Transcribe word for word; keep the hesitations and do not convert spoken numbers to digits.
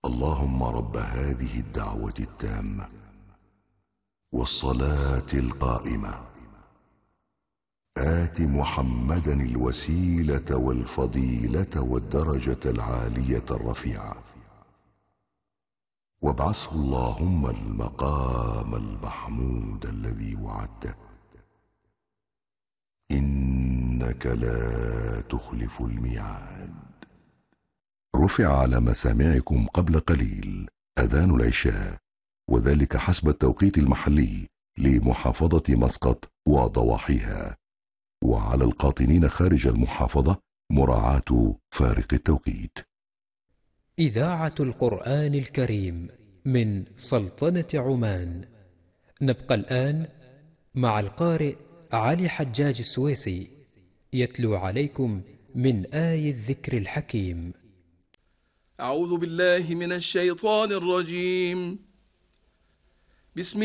اللهم رب هذه الدعوة التامة والصلاة القائمة آت محمدا الوسيلة والفضيلة والدرجة العالية الرفيعة وابعثه اللهم المقام المحمود الذي وعدته إنك لا تخلف الميعاد. رفع على مسامعكم قبل قليل أذان العشاء، وذلك حسب التوقيت المحلي لمحافظة مسقط وضواحيها، وعلى القاطنين خارج المحافظة مراعاة فارق التوقيت. إذاعة القرآن الكريم من سلطنة عمان. نبقى الآن مع القارئ علي حجاج السويسي يتلو عليكم من آي الذكر الحكيم. أعوذ بالله من الشيطان الرجيم. بسم